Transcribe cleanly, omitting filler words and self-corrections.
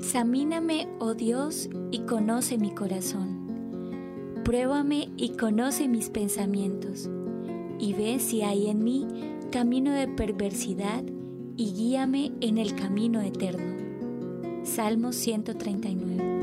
Examíname, oh Dios, y conoce mi corazón. Pruébame y conoce mis pensamientos, y ve si hay en mí camino de perversidad, y guíame en el camino eterno. Salmo 139.